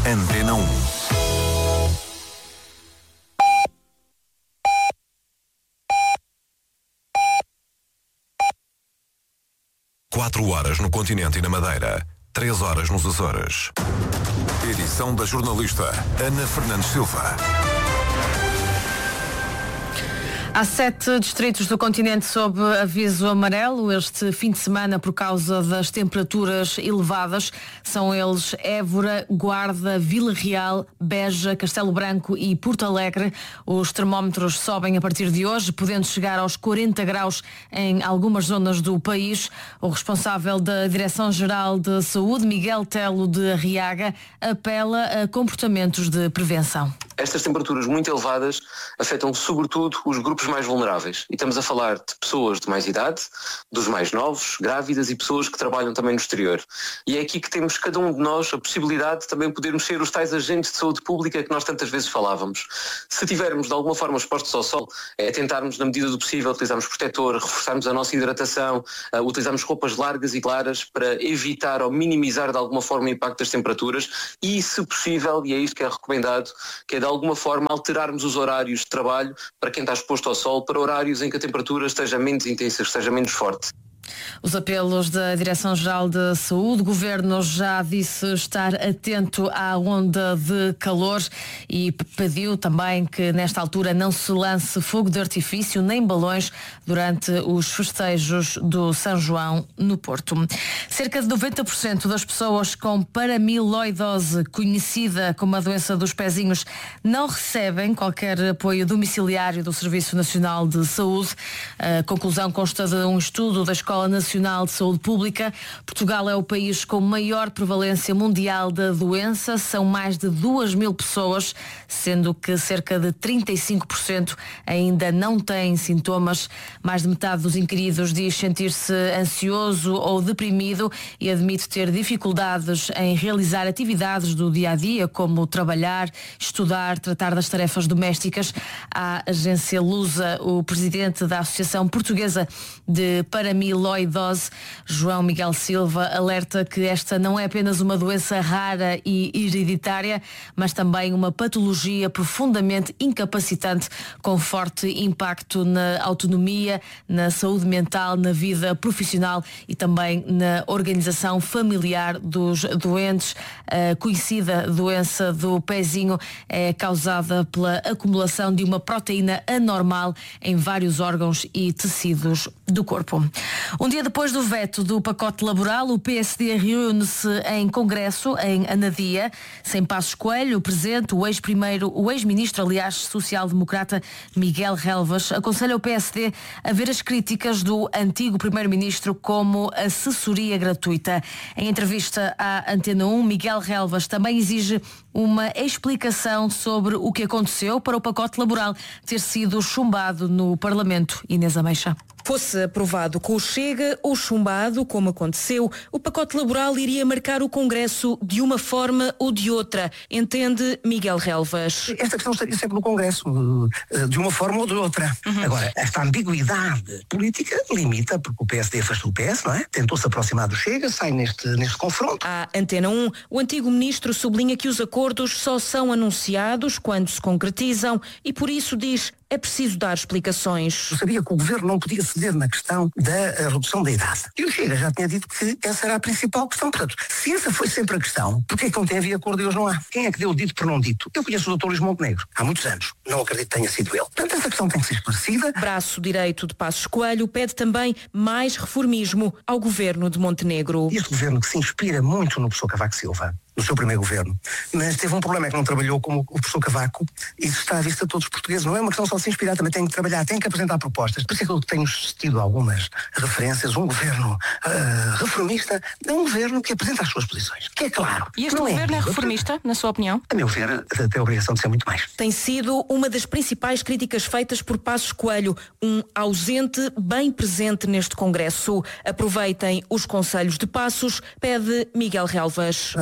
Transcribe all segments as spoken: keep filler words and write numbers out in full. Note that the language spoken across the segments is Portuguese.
Antena um. Quatro horas no continente e na Madeira. Três horas nos Açores. Edição da jornalista Ana Fernandes Silva. Há sete distritos do continente sob aviso amarelo este fim de semana por causa das temperaturas elevadas. São eles Évora, Guarda, Vila Real, Beja, Castelo Branco e Porto Alegre. Os termómetros sobem a partir de hoje, podendo chegar aos quarenta graus em algumas zonas do país. O responsável da Direção-Geral de Saúde, Miguel Telo de Arriaga, apela a comportamentos de prevenção. Estas temperaturas muito elevadas afetam sobretudo os grupos mais vulneráveis. E estamos a falar de pessoas de mais idade, dos mais novos, grávidas e pessoas que trabalham também no exterior. E é aqui que temos cada um de nós a possibilidade de também podermos ser os tais agentes de saúde pública que nós tantas vezes falávamos. Se tivermos de alguma forma expostos ao sol, é tentarmos na medida do possível utilizarmos protetor, reforçarmos a nossa hidratação, uh, utilizarmos roupas largas e claras para evitar ou minimizar de alguma forma o impacto das temperaturas e, se possível, e é isto que é recomendado, que é de alguma forma alterarmos os horários de trabalho para quem está exposto ao sol para horários em que a temperatura esteja menos intensa, esteja menos forte. Os apelos da Direção-Geral de Saúde. O Governo já disse estar atento à onda de calor e pediu também que nesta altura não se lance fogo de artifício nem balões durante os festejos do São João no Porto. Cerca de noventa por cento das pessoas com paramiloidose, conhecida como a doença dos pezinhos, não recebem qualquer apoio domiciliário do Serviço Nacional de Saúde. A conclusão consta de um estudo da Escola Nacional de Saúde Pública. Portugal é o país com maior prevalência mundial da doença. São mais de duas mil pessoas, sendo que cerca de trinta e cinco por cento ainda não têm sintomas. Mais de metade dos inquiridos diz sentir-se ansioso ou deprimido e admite ter dificuldades em realizar atividades do dia-a-dia, como trabalhar, estudar, tratar das tarefas domésticas. A agência Lusa, o presidente da Associação Portuguesa de Paramiloidose, João Miguel Silva, alerta que esta não é apenas uma doença rara e hereditária, mas também uma patologia profundamente incapacitante, com forte impacto na autonomia, na saúde mental, na vida profissional e também na organização familiar dos doentes. A conhecida doença do pezinho é causada pela acumulação de uma proteína anormal em vários órgãos e tecidos do corpo. Um dia depois do veto do pacote laboral, o P S D reúne-se em congresso em Anadia. Sem Passos Coelho, o presidente, o ex-primeiro, o ex-ministro, aliás, social-democrata Miguel Relvas, aconselha o P S D a ver as críticas do antigo primeiro-ministro como assessoria gratuita. Em entrevista à Antena um, Miguel Relvas também exige uma explicação sobre o que aconteceu para o pacote laboral ter sido chumbado no Parlamento. Inês Ameixa. Fosse aprovado com o Chega ou chumbado, como aconteceu, o pacote laboral iria marcar o Congresso de uma forma ou de outra, entende Miguel Relvas. Esta questão estaria sempre no Congresso, de uma forma ou de outra. Uhum. Agora, esta ambiguidade política limita, porque o P S D afastou o P S, não é? Tentou-se aproximar do Chega, sai neste, neste confronto. À Antena um, o antigo ministro sublinha que os acordos só são anunciados quando se concretizam e por isso diz: é preciso dar explicações. Eu sabia que o Governo não podia ceder na questão da redução da idade. E o Chega já tinha dito que essa era a principal questão. Portanto, se essa foi sempre a questão, porquê é que não tem havido acordo e hoje não há? Quem é que deu o dito por não dito? Eu conheço o doutor Luís Montenegro há muitos anos. Não acredito que tenha sido ele. Portanto, essa questão tem que ser esclarecida. Braço direito de Passos Coelho pede também mais reformismo ao Governo de Montenegro. Este Governo que se inspira muito no professor Cavaco Silva, no seu primeiro governo, mas teve um problema, é que não trabalhou como o professor Cavaco, e isso está à vista de todos os portugueses. Não é uma questão só de se inspirar, também tem que trabalhar, tem que apresentar propostas. Por isso é que eu tenho tido algumas referências. Um governo uh, reformista é um governo que apresenta as suas posições, que é claro. E este governo é, é reformista, na sua opinião? A meu ver, tem a obrigação de ser muito mais. Tem sido uma das principais críticas feitas por Passos Coelho, um ausente bem presente neste Congresso. Aproveitem os conselhos de Passos, pede Miguel Relvas. Acho que Passos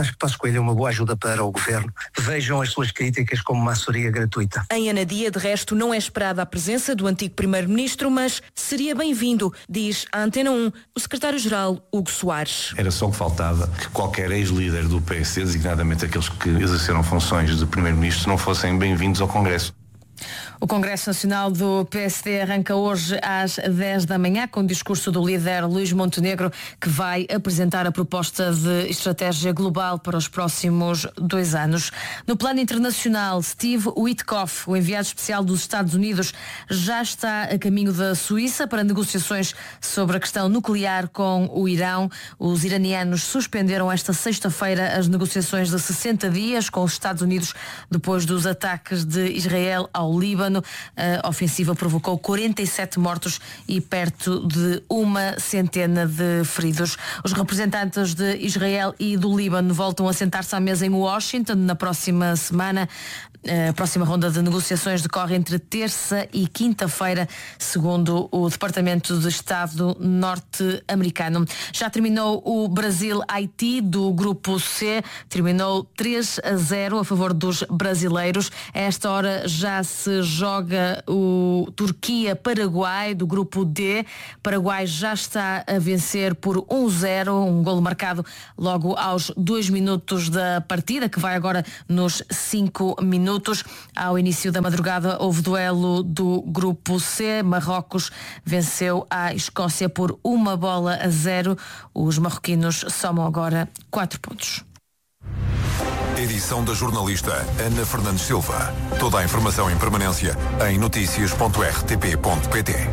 Coelho é uma boa ajuda para o Governo. Vejam as suas críticas como uma assessoria gratuita. Em Anadia, de resto, não é esperada a presença do antigo Primeiro-Ministro, mas seria bem-vindo, diz à Antena um o secretário-geral Hugo Soares. Era só que faltava que qualquer ex-líder do P S, designadamente aqueles que exerceram funções de Primeiro-Ministro, não fossem bem-vindos ao Congresso. O Congresso Nacional do P S D arranca hoje às dez da manhã com o discurso do líder Luís Montenegro, que vai apresentar a proposta de estratégia global para os próximos dois anos. No plano internacional, Steve Witkoff, o enviado especial dos Estados Unidos, já está a caminho da Suíça para negociações sobre a questão nuclear com o Irão. Os iranianos suspenderam esta sexta-feira as negociações de sessenta dias com os Estados Unidos depois dos ataques de Israel ao Líbano. A ofensiva provocou quarenta e sete mortos e perto de uma centena de feridos. Os representantes de Israel e do Líbano voltam a sentar-se à mesa em Washington na próxima semana. A próxima ronda de negociações decorre entre terça e quinta-feira, segundo o Departamento de Estado norte-americano. Já terminou o Brasil-Haiti do Grupo C, terminou três a zero a favor dos brasileiros. A esta hora já se joga o Turquia-Paraguai do Grupo D. Paraguai já está a vencer por um zero, um golo marcado logo aos dois minutos da partida, que vai agora nos cinco minutos. Ao início da madrugada houve duelo do Grupo C. Marrocos venceu a Escócia por uma bola a zero. Os marroquinos somam agora quatro pontos. Edição da jornalista Ana Fernandes Silva. Toda a informação em permanência em notícias ponto r t p ponto p t.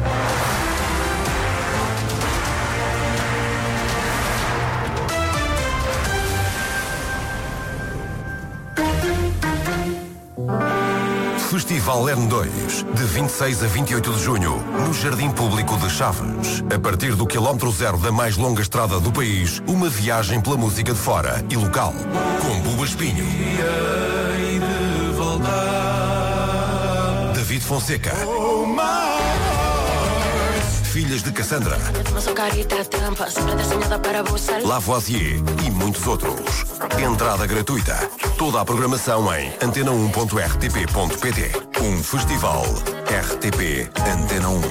Festival N dois, de vinte e seis a vinte e oito de junho, no Jardim Público de Chaves. A partir do quilómetro zero da mais longa estrada do país, uma viagem pela música de fora e local. Com Buba Espinho, David Fonseca, Filhas de Cassandra, Lavoisier e muitos outros. Entrada gratuita. Toda a programação em antena um ponto r t p ponto p t. Um festival R T P Antena um.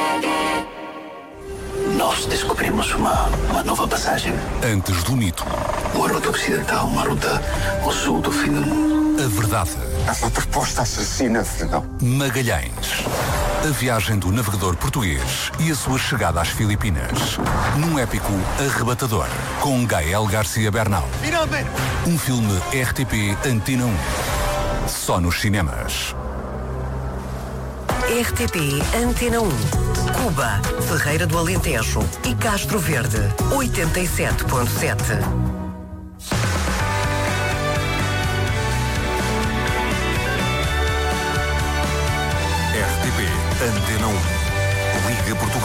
Nós descobrimos uma, uma nova passagem. Antes do mito. Uma ruta ocidental, uma ruta ao sul do fim do mundo. A verdade. Essa proposta assassina, afinal. Magalhães. A viagem do navegador português e a sua chegada às Filipinas. Num épico arrebatador, com Gael Garcia Bernal. Finalmente! Um filme R T P Antena um. Só nos cinemas. R T P Antena um. Cuba, Ferreira do Alentejo e Castro Verde, oitenta e sete ponto sete. R T P Antena um. Liga Portugal.